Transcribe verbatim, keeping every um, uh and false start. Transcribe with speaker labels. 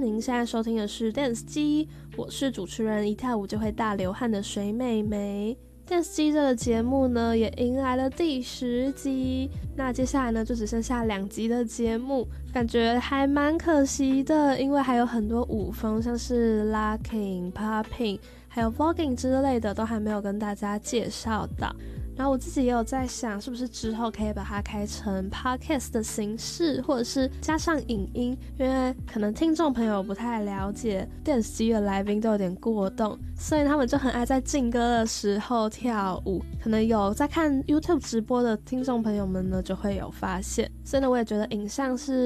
Speaker 1: 您现在收听的是 Dance 机，我是主持人一跳舞就会大流汗的水美眉。Dance 机这个节目呢也迎来了第十集，那接下来呢就只剩下两集的节目，感觉还蛮可惜的，因为还有很多舞风像是 locking、popping 还有 voguing 之类的都还没有跟大家介绍到。然后我自己也有在想，是不是之后可以把它开成 podcast 的形式，或者是加上影音，因为可能听众朋友不太了解 Dance 机的来宾都有点过动，所以他们就很爱在进歌的时候跳舞，可能有在看 YouTube 直播的听众朋友们呢就会有发现，所以呢我也觉得影像是